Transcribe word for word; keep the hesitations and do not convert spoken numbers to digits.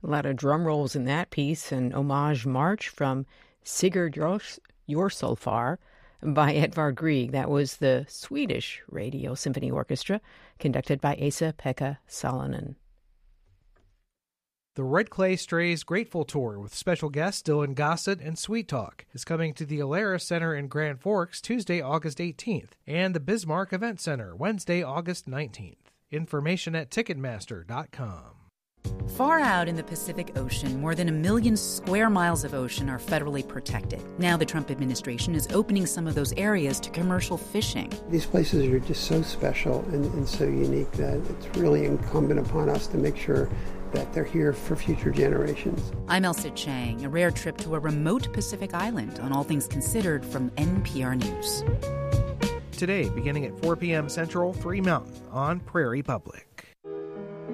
A lot of drum rolls in that piece, an homage march from Sigurd Jorsalfar by Edvard Grieg. That was the Swedish Radio Symphony Orchestra, conducted by Esa-Pekka Salonen. The Red Clay Strays Grateful Tour with special guests Dylan Gossett and Sweet Talk is coming to the Alara Center in Grand Forks Tuesday, August eighteenth, and the Bismarck Event Center Wednesday, August nineteenth. Information at Ticketmaster dot com. Far out in the Pacific Ocean, more than a million square miles of ocean are federally protected. Now the Trump administration is opening some of those areas to commercial fishing. These places are just so special and, and so unique that it's really incumbent upon us to make sure that they're here for future generations. I'm Elsa Chang, a rare trip to a remote Pacific island on All Things Considered from N P R News. Today, beginning at four p.m. Central, three Mountain on Prairie Public.